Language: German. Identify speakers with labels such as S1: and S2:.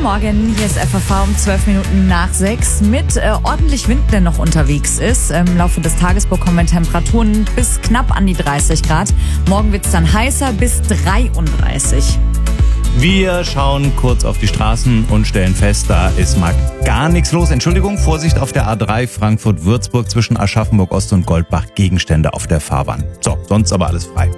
S1: Morgen, hier ist FAV um 12 Minuten nach 6 mit ordentlich Wind, der noch unterwegs ist. Im Laufe des Tages bekommen wir Temperaturen bis knapp an die 30 Grad. Morgen wird es dann heißer bis 33.
S2: Wir schauen kurz auf die Straßen und stellen fest, da ist mal gar nichts los. Entschuldigung, Vorsicht auf der A3 Frankfurt-Würzburg zwischen Aschaffenburg Ost und Goldbach, Gegenstände auf der Fahrbahn. So, sonst aber alles frei.